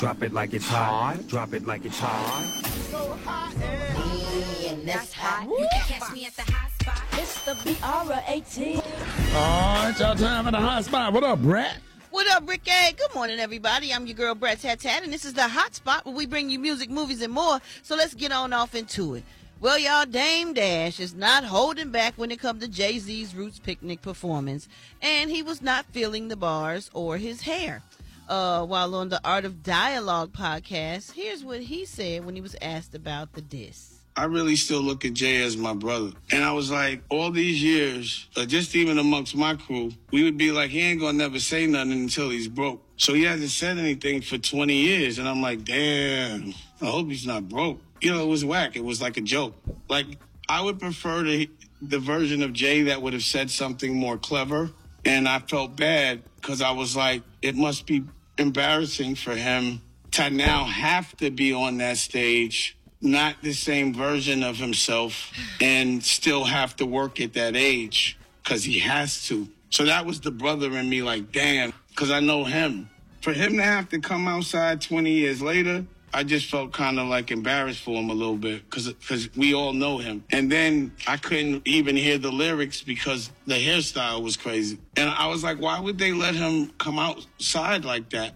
Drop it like it's hot. Drop it like it's hot. So hot and that's hot. You can catch me at the hot spot. It's the BR18. Oh, it's your time at the hot spot. What up, Brett? What up, Ricky? Good morning, everybody. I'm your girl, Brett Tat Tat, and this is the Hot Spot where we bring you music, movies, and more. So let's get on off into it. Well, y'all, Dame Dash is not holding back when it comes to Jay-Z's Roots Picnic performance, and he was not feeling the bars or his hair. While on the Art of Dialogue podcast, here's what he said when he was asked about the diss. I really still look at Jay as my brother. And I was like, all these years, just even amongst my crew, we would be like, he ain't gonna never say nothing until he's broke. So he hasn't said anything for 20 years. And I'm like, damn, I hope he's not broke. You know, it was whack. It was like a joke. Like, I would prefer the version of Jay that would have said something more clever. And I felt bad because I was like, it must be embarrassing for him to now have to be on that stage, not the same version of himself, and still have to work at that age because he has to. So that was the brother in me, like, damn, because I know him. For him to have to come outside 20 years later, I just felt kind of like embarrassed for him a little bit because we all know him. And then I couldn't even hear the lyrics because the hairstyle was crazy. And I was like, why would they let him come outside like that?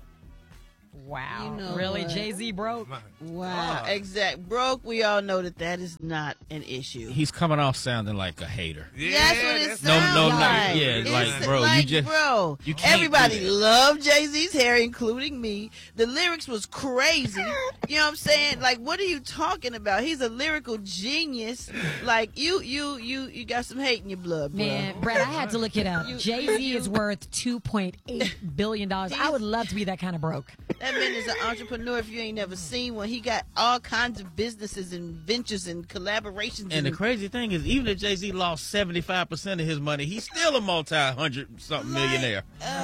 Wow. You know really? what? Jay-Z broke? Wow. Exact. Broke, we all know that is not an issue. He's coming off sounding like a hater. That's what it sounds like. Yeah, It's like, bro, like, you just, bro, you can't everybody do that. loved Jay-Z's hair, including me. The lyrics was crazy. You know what I'm saying? Like, what are you talking about? He's a lyrical genius. Like, you got some hate in your blood, bro. Man, Brett, I had to look it up. Jay-Z is worth $2.8 billion. I would love to be that kind of broke. That man is an entrepreneur if you ain't never seen one. He got all kinds of businesses and ventures and collaborations. And the crazy thing is, even if Jay-Z lost 75% of his money, he's still a multi-hundred-something millionaire.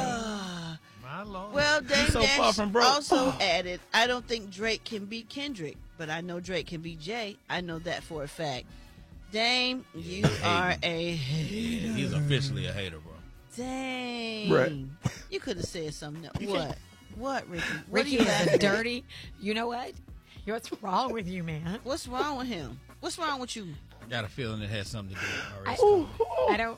Well, Dame so far Dash from broke. also added, I don't think Drake can beat Kendrick, but I know Drake can beat Jay. I know that for a fact. Dame, you are a hater. He's officially a hater, bro. Dang. Brett. You could have said something else. What? What, Ricky? What Ricky are you is laughing a at? dirty. You know what? What's wrong with you, man? What's wrong with him? What's wrong with you? I got a feeling it has something to do with her. I don't.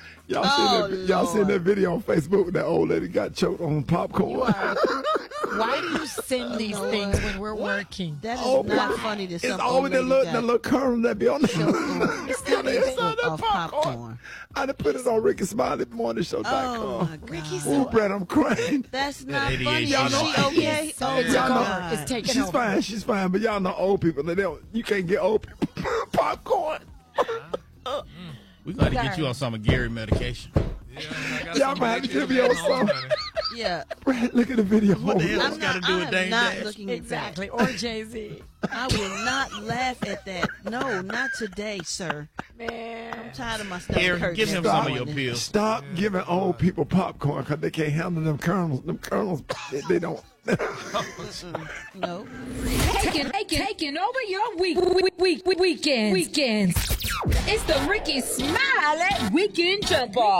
Y'all seen that video on Facebook with that old lady got choked on popcorn? Why do you send these things when we're working? That is not funny to It's some old always the lady little kernel that be on the inside of popcorn. I done put it on Ricky Smiley Morning Show.com. Oh my God. Ricky's Ooh, Brett, I'm crying. That's not ADHD. funny. Y'all Is know- she okay? So Oh, it's y'all know- God. It's taking She's over. she's fine, but y'all know old people, you can't get old people popcorn. We got to get you on some of Gary medication. Y'all might have to give me on some. Yeah. Brett, look at the video. What the hell I'm it's got to not, do I with am Dame not Dash? looking at Exactly. Or Jay-Z. that. I will not laugh at that. No, not today, sir. Man. I'm tired of my stomach Here, hurting. give him every some now of your and then. pills. Stop giving old people popcorn because they can't handle them kernels. Them kernels, they don't. No. Taking over your weekends. It's the Ricky Smiley Weekend Jump Ball.